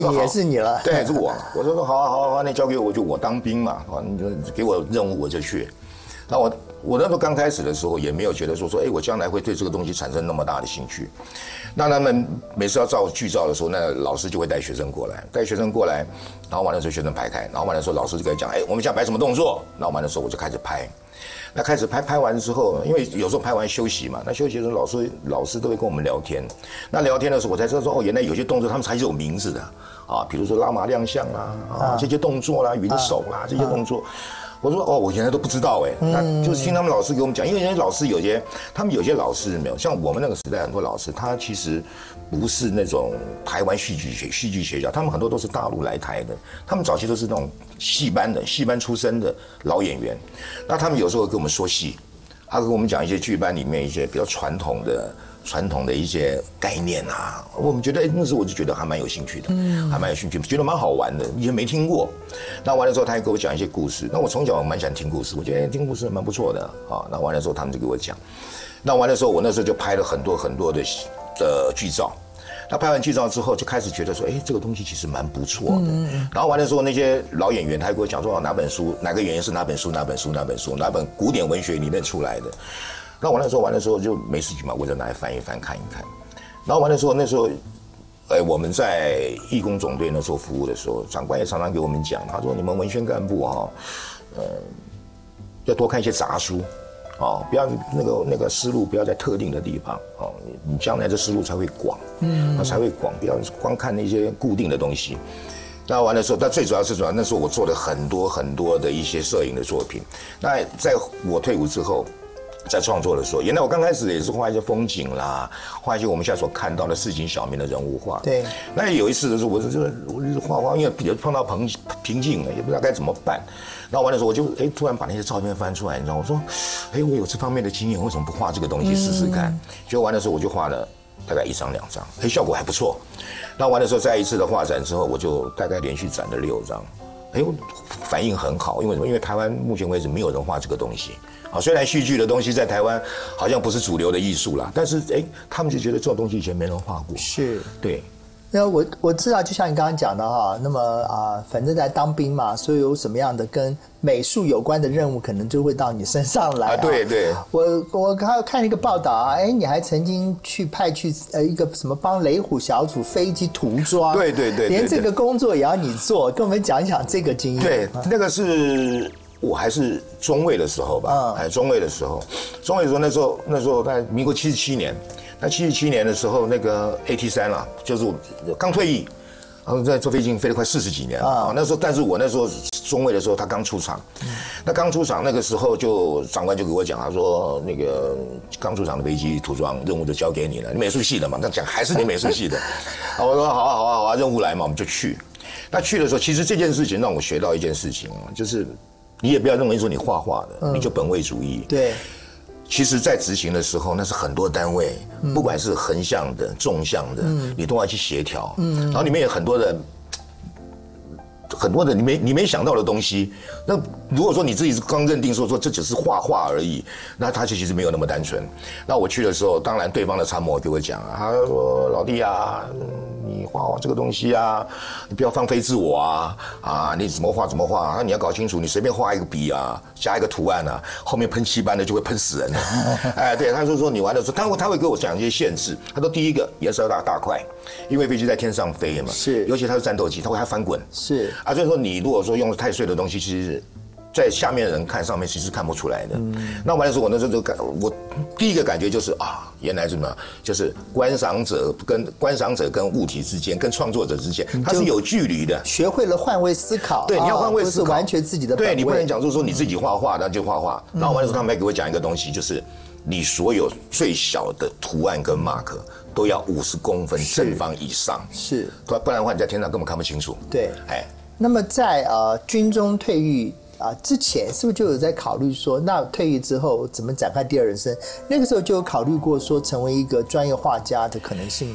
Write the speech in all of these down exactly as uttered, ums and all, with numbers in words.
也是你了， 对，是我。我说说好啊好啊好啊，那交给我，就我当兵嘛，啊，你就给我任务我就去。那我我那时候刚开始的时候也没有觉得说说，哎，我将来会对这个东西产生那么大的兴趣。那他们每次要照剧照的时候，那老师就会带学生过来，带学生过来，然后完了之后学生排开，然后完了之后老师就跟他讲，哎，我们现在摆什么动作？然后完了之后我就开始拍。那开始拍拍完之后，因为有时候拍完休息嘛，那休息的时候老师老师都会跟我们聊天。那聊天的时候，我才知道说，哦，原来有些动作他们才是有名字的啊，比如说拉马亮相啦，啊，这些动作啦，云手啦，这些动作。我说哦，我原来都不知道哎，那就是听他们老师给我们讲，因为人家老师有些，他们有些老师没有，像我们那个时代很多老师，他其实不是那种台湾戏剧学戏剧学校，他们很多都是大陆来台的，他们早期都是那种戏班的戏班出身的老演员，那他们有时候跟我们说戏，他跟我们讲一些剧班里面一些比较传统的。传统的一些概念啊，我们觉得哎，那时候我就觉得还蛮有兴趣的，嗯，还蛮有兴趣，觉得蛮好玩的，以前没听过。那完了之后，他还给我讲一些故事。那我从小蛮喜欢听故事，我觉得哎，听故事蛮不错的啊。那完了之后，他们就给我讲。那完了之后，我那时候就拍了很多很多的的剧照。那拍完剧照之后，就开始觉得说，哎，这个东西其实蛮不错的。嗯、然后完了之后，那些老演员他还跟我讲说，哪本书，哪个演员是哪本书，哪本书，哪本书，哪本古典文学里面出来的。那完了之后，完了之后就没事情嘛，我就拿来翻一翻，看一看。然后完了之后，那时候，哎，我们在义工总队那时候服务的时候，长官也常常给我们讲，他说你们文宣干部哈、哦，呃，要多看一些杂书，哦，不要那个那个思路不要在特定的地方，哦，你将来的思路才会广，嗯，才会广，不要光看那些固定的东西。那完了之后，但最主要是主要那时候我做了很多很多的一些摄影的作品。那在我退伍之后。在创作的时候，原来我刚开始也是画一些风景啦，画一些我们现在所看到的市井小民的人物画。 对。 那有一次的时候，我就是我就是画画，因为比较碰到瓶瓶颈了，也不知道该怎么办。然后完的时候，我就哎突然把那些照片翻出来，你知道，我说，哎，我有这方面的经验，为什么不画这个东西试试看？结果完的时候，我就画了大概一张两张，哎，效果还不错。那完的时候，再一次的画展之后，我就大概连续展了六张，哎，反应很好。因为什么？因为台湾目前为止没有人画这个东西。啊，虽然戏剧的东西在台湾好像不是主流的艺术啦，但是哎，他们就觉得这种东西以前没人画过。 是， 对。 那我我知道，就像你刚刚讲的哈，那么啊，反正在当兵嘛，所以有什么样的跟美术有关的任务，可能就会到你身上来啊。 对对。 我我刚看一个报道啊，哎，你还曾经去派去呃一个什么帮雷虎小组飞机涂装。 对对 对, 对。 连这个工作也要你做，跟我们讲一讲这个经验。 对，那个是。我还是中尉的时候吧，哎、嗯，中尉的时候，中尉的时候那时候那时候在民国七十七年，那七十七年的时候，那个 A T 三啊，就是我刚退役，然后在坐飞机飞了快四十几年啊、嗯。那时候，但是我那时候中尉的时候，他刚出场，嗯、那刚出场那个时候就长官就给我讲，他说那个刚出场的飞机涂装任务就交给你了，你美术系的嘛，那讲还是你美术系的，啊，我说好啊好啊好啊，任务来嘛，我们就去。那去的时候，其实这件事情让我学到一件事情啊，就是。你也不要认为说你画画的，嗯、你就本位主义。 对， 其实，在执行的时候，那是很多单位，嗯、不管是横向的、纵向的，嗯、你都要去协调。嗯，然后里面有很多的、很多的你没你没想到的东西。那如果说你自己是刚认定说说这只是画画而已，那他就其实没有那么单纯。那我去的时候，当然对方的参谋给我讲啊，他说老弟啊。你画画这个东西啊，你不要放飞自我啊！啊，你怎么画怎么画啊？你要搞清楚，你随便画一个笔啊，加一个图案啊，后面喷漆班的就会喷死人了。哎，对，他就说你玩的时候，他会他会给我讲一些限制。他说第一个颜色要大大块，因为飞机在天上飞嘛， 是， 尤其它是战斗机，它会还翻滚。 是啊， 所以说你如果说用太碎的东西，其实。在下面的人看上面其实看不出来的。嗯、那完了之后，我那时候就感，我第一个感觉就是啊，原来是什么？就是观赏者跟观赏者跟物体之间，跟创作者之间，它是有距离的。 学会了换位思考。 对，你要换位思考， 不是完全自己的本位。 对，你不能讲就是说你自己画画，那就画画。然后完了之后，他们还给我讲一个东西，就是你所有最小的图案跟 mark 都要五十公分正方以上。 是， 不然的话你在天上根本看不清楚。 对，哎，那么在呃军中退役。啊，之前是不是就有在考虑说，那退役之后怎么展开第二人生？那个时候就有考虑过说成为一个专业画家的可能性吗？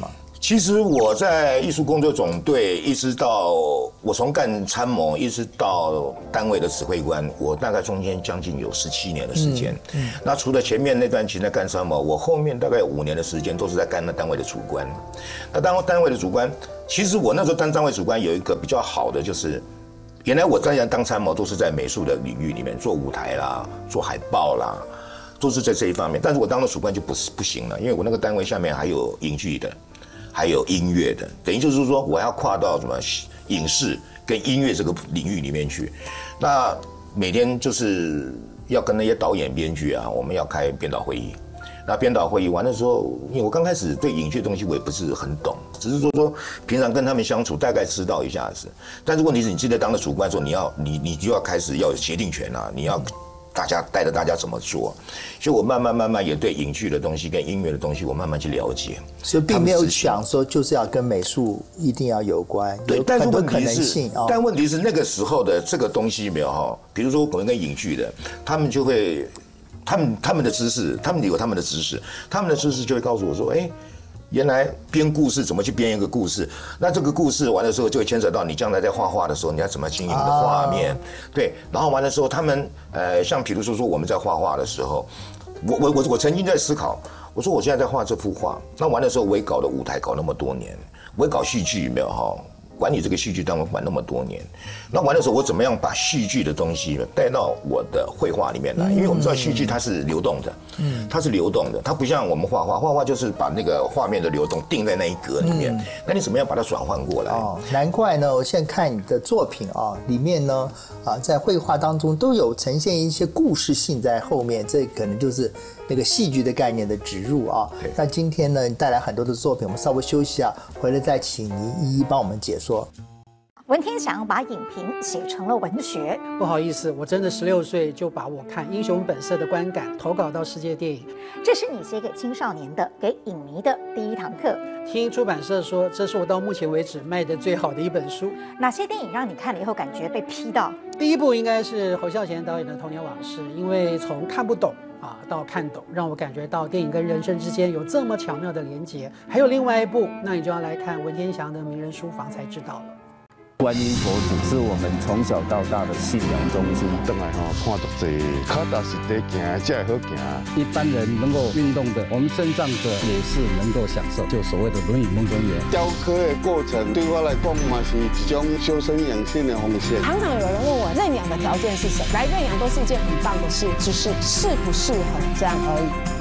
其实我在艺术工作总队，一直到我从干参谋，一直到单位的指挥官，我大概中间将近有十七年的时间。嗯嗯、那除了前面那段期在干参谋，我后面大概有五年的时间都是在干那单位的主官。那当单位的主官，其实我那时候当单位主官有一个比较好的就是。原来我当然当参谋都是在美术的领域里面做舞台啦，做海报啦，都是在这一方面。但是我当了主管就不是不行了，因为我那个单位下面还有影剧的，还有音乐的，等于就是说我要跨到什么影视跟音乐这个领域里面去。那每天就是要跟那些导演、编剧啊，我们要开编导会议。那编导会议完的时候，因为我刚开始对影剧的东西我也不是很懂，只是说说平常跟他们相处大概知道一下子。但是问题是你记得当了主管的时候，你要你你就要开始要有决定权啊，你要大家带着大家怎么做。所以我慢慢慢慢也对影剧的东西跟音乐的东西我慢慢去了解。 所以并没有想说就是要跟美术一定要有关， 对， 有但是问很多可能题是， 性啊。 但问题是那个时候的这个东西没有哈，比如说我们跟影剧的，他们就会。他们他们的知识，他们有他们的知识，他们的知识就会告诉我说，哎，原来编故事怎么去编一个故事？那这个故事完的时候，就会牵扯到你将来在画画的时候，你要怎么经营的画面，啊、对。然后完的时候，他们呃，像比如说说我们在画画的时候，我我我我曾经在思考，我说我现在在画这幅画，那完的时候我也搞了舞台，搞那么多年，我也搞戏剧，有没有哈？管理这个戏剧单位管那么多年，那完的时候我怎么样把戏剧的东西带到我的绘画里面来？因为我们知道戏剧它是流动的，嗯，它是流动的，它不像我们画画，画画就是把那个画面的流动定在那一格里面。嗯、那你怎么样把它转换过来？ 哦，难怪呢！我现在看你的作品啊，里面呢啊，在绘画当中都有呈现一些故事性在后面，这可能就是那个戏剧的概念的植入啊。那今天呢，你带来很多的作品，我们稍微休息一下，回来再请你一一帮我们解说。 文天祥把影评写成了文学。 不好意思，我真的十六岁就把我看《英雄本色》的观感投稿到世界电影。 这是你写给青少年的、给影迷的第一堂课。 听出版社说，这是我到目前为止卖的最好的一本书。 哪些电影让你看了以后感觉被批到？ 第一部应该是侯孝贤导演的《童年往事》，因为从看不懂啊到看懂，让我感觉到电影跟人生之间有这么巧妙的连结。还有另外一部，那你就要来看文天祥的《名人书房》才知道了。 观音佛祖是我们从小到大的信仰中心。 等来吼，看到这脚踏实地行，才会好行。 一般人能够运动的，我们身障者也是能够享受，就所谓的轮椅梦中人。 雕刻的过程对我来讲嘛是一种修身养性的方式。 常常有人问我认养的条件是什么？来认养都是一件很棒的事，只是适不适合这样而已。